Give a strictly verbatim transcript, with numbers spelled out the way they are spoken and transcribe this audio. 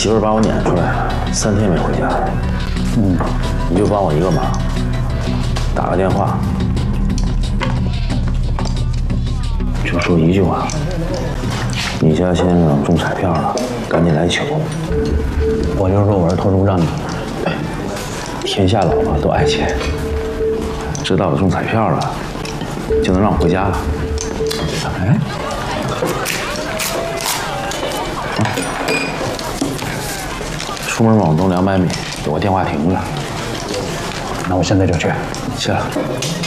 媳妇把我撵出来，三天没回家。嗯，你就帮我一个忙，打个电话，就说一句话：你家先生中彩票了，赶紧来求。 我就说我是投注站的。 哎，天下老婆都爱钱，知道我中彩票了，就能让我回家了。 哎。 出门往东两百米，有个电话亭子。 那我现在就去。 去了。